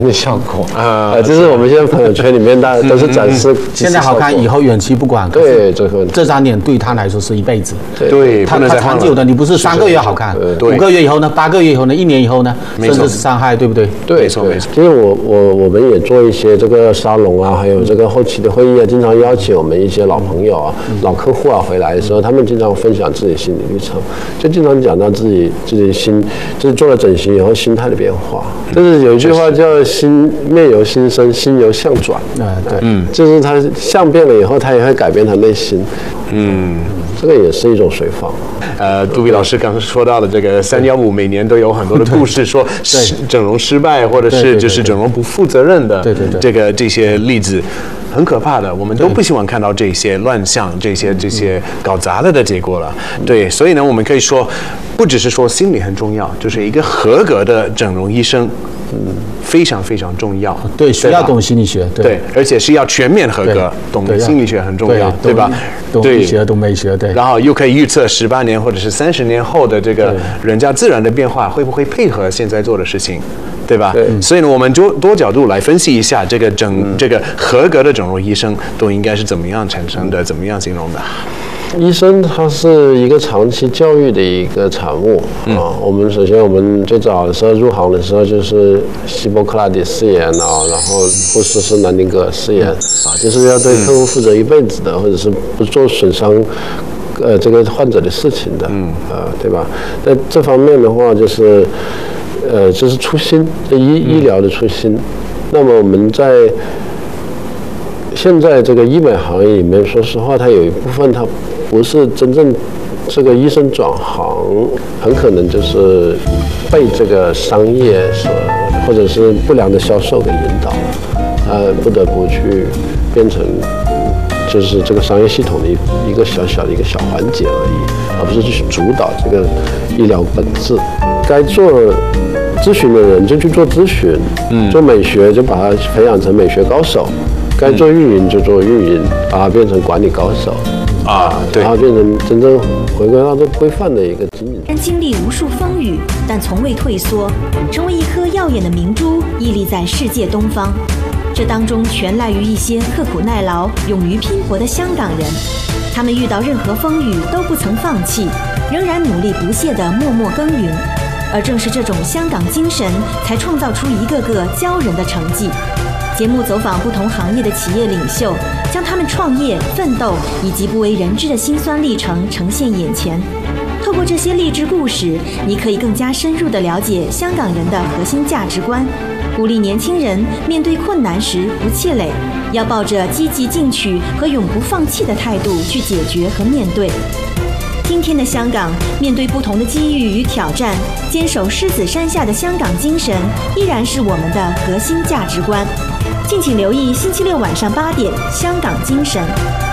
的效果这是我们现在朋友圈里面大家都是展示。 现在好看，以后远期不管。 对， 这张脸对他来说是一辈子。 对， 他长久的，你不是3个月好看，5个月以后呢，8个月以后呢，1年以后呢，甚至是伤害，对不对？ 对， 没错。 其实我们也做一些这个沙龙啊，还有这个后期的会议啊，经常邀请我们一些老朋友啊、老客户啊回来的时候，他们经常分享自己心理历程，就经常讲到自己就是做了整形以后心态的变化。就是有一句话叫“面由心生，心由相转”。对，就是他相变了以后，他也会改变他内心。这个也是一种随放。 杜比老师刚刚说到的这个315，每年都有很多的故事，说整容失败，或者是就是整容不负责任的这些例子。很可怕的，我们都不希望看到这些乱象、这些搞砸了的结果了。对，所以呢，我们可以说，不只是说心理很重要，就是一个合格的整容医生，非常非常重要。 对，需要懂心理学。 对，而且是要全面合格，懂心理学很重要，对吧？ 懂医学，懂美学，对。 然后又可以预测18年或者是30年后的这个人家自然的变化，会不会配合现在做的事情？对吧？所以呢，我们就多角度来分析一下这个合格的整容医生都应该是怎么样产生的，怎么样形容的。 医生他是一个长期教育的一个产物我们首先我们最早的时候入行的时候就是希波克拉底誓言然后或者是南丁格尔誓言就是要对客户负责一辈子的，或者是不做损伤这个患者的事情的对吧？在这方面的话就是就是初心，医疗的初心。那么我们在现在这个医美行业里面，说实话，它有一部分它不是真正这个医生转行，很可能就是被这个商业或者是不良的销售给引导了，不得不去变成就是这个商业系统的一个小小的一个小环节而已，而不是去主导这个医疗本质。该做咨询的人就去做咨询，做美学就把它培养成美学高手，该做运营就做运营，把它变成管理高手对，然后变成真正回归到这规范的一个经营。 经历无数风雨，但从未退缩，成为一颗耀眼的明珠，屹立在世界东方。这当中全赖于一些刻苦耐劳、勇于拼搏的香港人，他们遇到任何风雨都不曾放弃，仍然努力不懈地默默耕耘。而正是这种香港精神，才创造出一个个骄人的成绩。节目走访不同行业的企业领袖，将他们创业、奋斗以及不为人知的辛酸历程呈现眼前。透过这些励志故事，你可以更加深入地了解香港人的核心价值观，鼓励年轻人面对困难时不气馁，要抱着积极进取和永不放弃的态度去解决和面对。今天的香港，面对不同的机遇与挑战，坚守狮子山下的香港精神，依然是我们的核心价值观。敬请留意星期六晚上8点，《香港精神》。